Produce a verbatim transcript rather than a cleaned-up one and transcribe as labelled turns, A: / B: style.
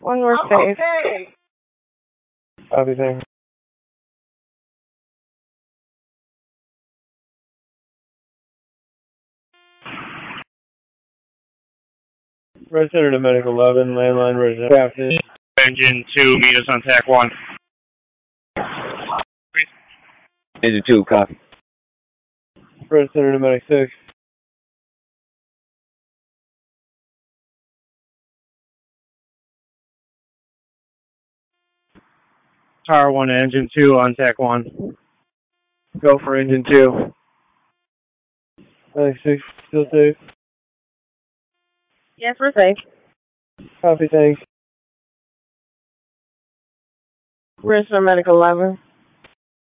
A: One more safe.
B: Okay.
C: Copy, thanks. Red Center to Medic eleven, landline resident. Captain.
D: Engine two, meet us on T A C one.
E: Engine two, copy.
C: Red Center to Medic six.
D: Tower one, engine two on T A C one.
C: Go for engine two. Medic six, still safe?
A: Yes, we're safe.
C: Copy, thanks.
A: Red Center Medic eleven.